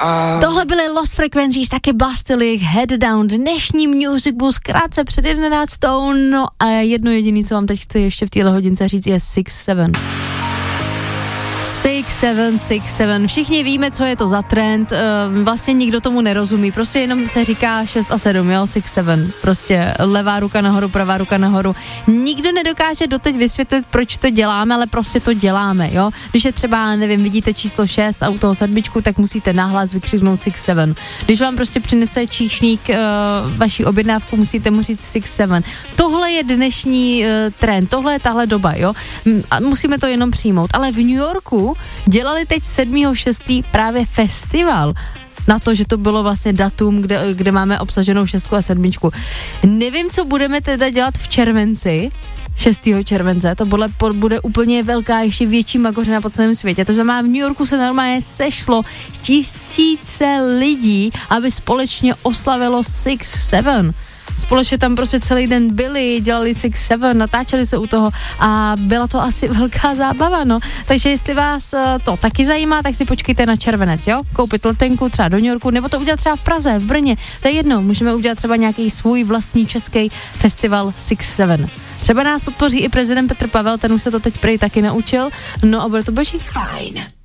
Tohle byly Lost Frequencies, taky Bastille, Head Down, dnešní Music Bus, krátce před 11. No a jedno jediné, co vám teď chci ještě v téhle hodince říct, je 6-7. 6-7. Všichni víme, co je to za trend, vlastně nikdo tomu nerozumí, prostě jenom se říká 6 a 7, jo, 6-7, prostě levá ruka nahoru, pravá ruka nahoru. Nikdo nedokáže doteď vysvětlit, proč to děláme, ale prostě to děláme, jo. Když je třeba, nevím, vidíte číslo 6 a u toho sedmičku, tak musíte nahlas vykřiknout 6-7. Když vám prostě přinese číšník vaši objednávku, musíte mu říct 6-7. Tohle je dnešní trend, tohle je tahle doba, jo. A musíme to jenom přijmout, ale v New Yorku dělali teď 7.6. právě festival na to, že to bylo vlastně datum, kde máme obsaženou 6 a 7. Nevím, co budeme teda dělat v červenci, 6. července, to bude úplně velká, ještě větší magořina po celém světě. To znamená, v New Yorku se normálně sešlo tisíce lidí, aby společně oslavilo 6-7. Společně tam prostě celý den byli, dělali 6-7, natáčeli se u toho a byla to asi velká zábava, no. Takže jestli vás to taky zajímá, tak si počkejte na červenec, jo? Koupit letenku třeba do New Yorku, nebo to udělat třeba v Praze, v Brně, to je jedno, můžeme udělat třeba nějaký svůj vlastní český festival 6-7. Třeba nás podpoří i prezident Petr Pavel, ten už se to teď prý taky naučil, no a bude to boží. Fajn.